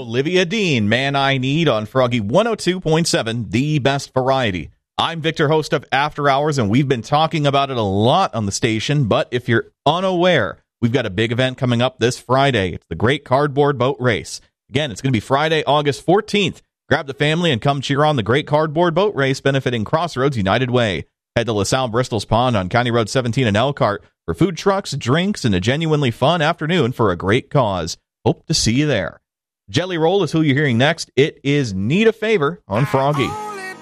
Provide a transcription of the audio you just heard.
Olivia Dean, Man I Need on Froggy 102.7, the best variety. I'm Victor, host of After Hours, and we've been talking about it a lot on the station, but if you're unaware, we've got a big event coming up this Friday. It's the Great Cardboard Boat Race. Again, it's going to be Friday, August 14th. Grab the family and come cheer on the Great Cardboard Boat Race benefiting Crossroads United Way. Head to LaSalle Bristol's Pond on County Road 17 in Elkhart for food trucks, drinks, and a genuinely fun afternoon for a great cause. Hope to see you there. Jelly Roll is who you're hearing next. It is Need a Favor on Froggy.